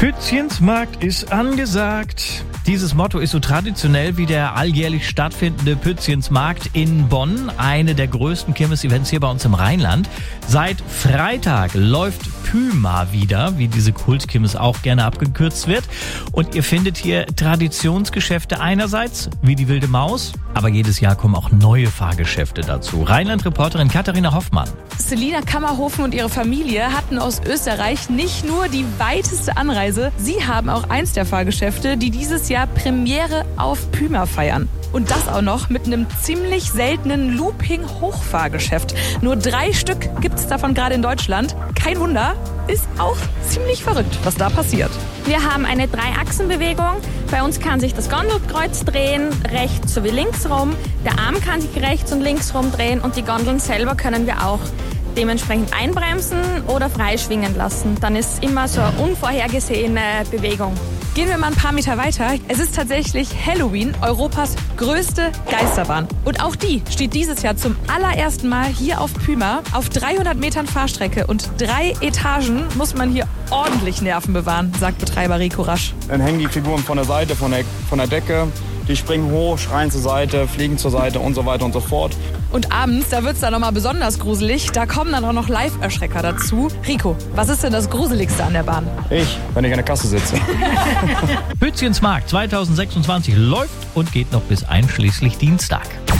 Pützchensmarkt ist angesagt. Dieses Motto ist so traditionell wie der alljährlich stattfindende Pützchensmarkt in Bonn, eine der größten Kirmes-Events hier bei uns im Rheinland. Seit Freitag läuft Pyma wieder, wie diese Kultkirmes auch gerne abgekürzt wird. Und ihr findet hier Traditionsgeschäfte einerseits, wie die Wilde Maus, aber jedes Jahr kommen auch neue Fahrgeschäfte dazu. Rheinland-Reporterin Katharina Hoffmann. Selina Kammerhofen und ihre Familie hatten aus Österreich nicht nur die weiteste Anreise, sie haben auch eins der Fahrgeschäfte, die dieses Jahr Premiere auf Pyma feiern. Und das auch noch mit einem ziemlich seltenen Looping-Hochfahrgeschäft. Nur 3 Stück gibt es davon gerade in Deutschland. Kein Wunder, ist auch ziemlich verrückt, was da passiert. Wir haben eine 3-Achsen-Bewegung. Bei uns kann sich das Gondelkreuz drehen, rechts sowie links rum. Der Arm kann sich rechts und links rum drehen und die Gondeln selber können wir auch dementsprechend einbremsen oder freischwingen lassen. Dann ist immer so eine unvorhergesehene Bewegung. Gehen wir mal ein paar Meter weiter. Es ist tatsächlich Halloween, Europas größte Geisterbahn. Und auch die steht dieses Jahr zum allerersten Mal hier auf Pyma. Auf 300 Metern Fahrstrecke und 3 Etagen muss man hier ordentlich Nerven bewahren, sagt Betreiber Rico Rasch. Dann hängen die Figuren von der Seite, von der Decke. Die springen hoch, schreien zur Seite, fliegen zur Seite und so weiter und so fort. Und abends, da wird's dann nochmal besonders gruselig. Da kommen dann auch noch Live-Erschrecker dazu. Rico, was ist denn das Gruseligste an der Bahn? Wenn ich an der Kasse sitze. Pützchensmarkt 2026 läuft und geht noch bis einschließlich Dienstag.